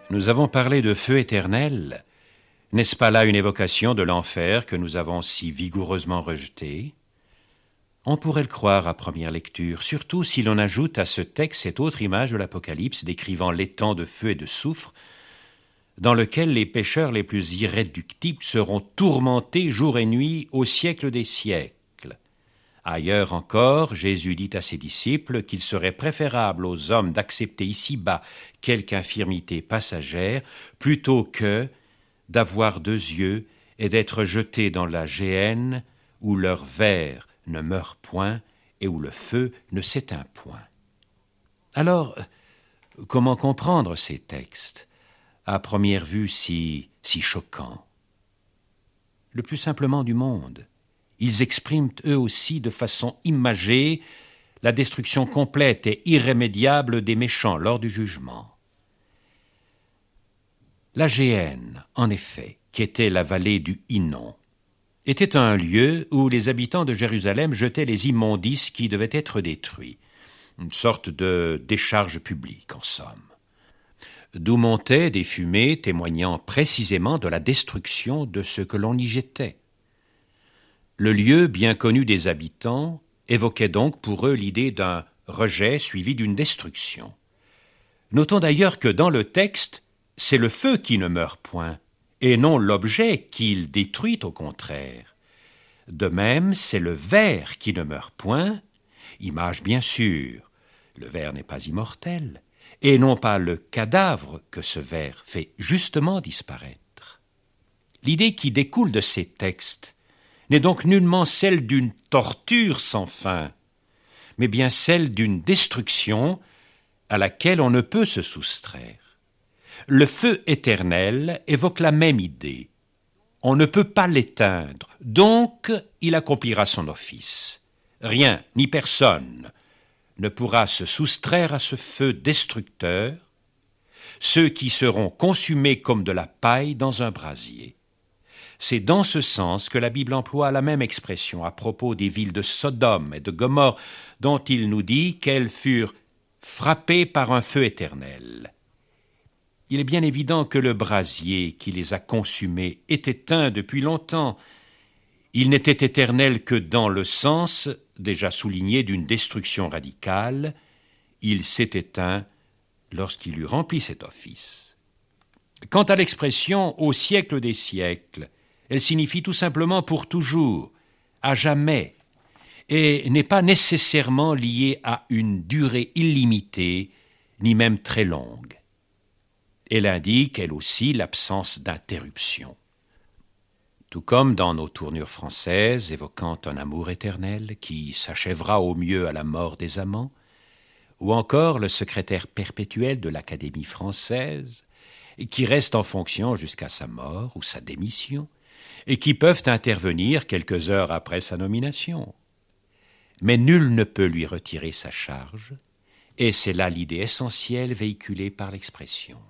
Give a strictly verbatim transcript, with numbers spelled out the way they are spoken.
Nous avons parlé de feu éternel. N'est-ce pas là une évocation de l'enfer que nous avons si vigoureusement rejeté? On pourrait le croire à première lecture, surtout si l'on ajoute à ce texte cette autre image de l'Apocalypse décrivant l'étang de feu et de soufre, dans lequel les pécheurs les plus irréductibles seront tourmentés jour et nuit au siècle des siècles. Ailleurs encore, Jésus dit à ses disciples qu'il serait préférable aux hommes d'accepter ici-bas quelque infirmité passagère plutôt que d'avoir deux yeux et d'être jetés dans la géhenne où leur ver ne meurt point et où le feu ne s'éteint point. Alors, comment comprendre ces textes, à première vue si, si choquants? Le plus simplement du monde. Ils expriment eux aussi de façon imagée la destruction complète et irrémédiable des méchants lors du jugement. La Géhenne, en effet, qui était la vallée du Hinnom, était un lieu où les habitants de Jérusalem jetaient les immondices qui devaient être détruits, une sorte de décharge publique en somme, d'où montaient des fumées témoignant précisément de la destruction de ce que l'on y jetait. Le lieu bien connu des habitants évoquait donc pour eux l'idée d'un rejet suivi d'une destruction. Notons d'ailleurs que dans le texte, c'est le feu qui ne meurt point, et non l'objet qu'il détruit au contraire. De même, c'est le ver qui ne meurt point, image bien sûr, le ver n'est pas immortel, et non pas le cadavre que ce ver fait justement disparaître. L'idée qui découle de ces textes n'est donc nullement celle d'une torture sans fin, mais bien celle d'une destruction à laquelle on ne peut se soustraire. Le feu éternel évoque la même idée. On ne peut pas l'éteindre, donc il accomplira son office. Rien, ni personne, ne pourra se soustraire à ce feu destructeur, ceux qui seront consumés comme de la paille dans un brasier. C'est dans ce sens que la Bible emploie la même expression à propos des villes de Sodome et de Gomorrhe, dont il nous dit qu'elles furent frappées par un feu éternel. Il est bien évident que le brasier qui les a consumées est éteint depuis longtemps. Il n'était éternel que dans le sens, déjà souligné, d'une destruction radicale. Il s'est éteint lorsqu'il eut rempli cet office. Quant à l'expression « au siècle des siècles », elle signifie tout simplement pour toujours, à jamais, et n'est pas nécessairement liée à une durée illimitée, ni même très longue. Elle indique, elle aussi, l'absence d'interruption. Tout comme dans nos tournures françaises évoquant un amour éternel qui s'achèvera au mieux à la mort des amants, ou encore le secrétaire perpétuel de l'Académie française, qui reste en fonction jusqu'à sa mort ou sa démission, et qui peuvent intervenir quelques heures après sa nomination. Mais nul ne peut lui retirer sa charge, et c'est là l'idée essentielle véhiculée par l'expression.